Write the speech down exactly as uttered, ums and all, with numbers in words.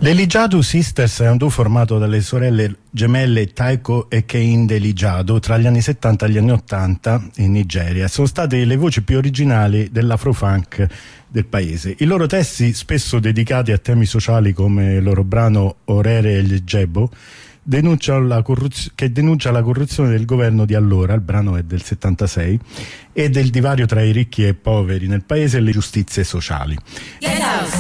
L'Elijadu Sisters è un duo formato dalle sorelle gemelle Taiko e Kehinde Elijadu tra gli anni settanta e gli anni ottanta in Nigeria. Sono state le voci più originali dell'afrofunk del paese. I loro testi, spesso dedicati a temi sociali come il loro brano Orere e gli Jebo, denuncia la corruz- che denuncia la corruzione del governo di allora, il brano è del settantasei, e del divario tra i ricchi e i poveri nel paese e le giustizie sociali.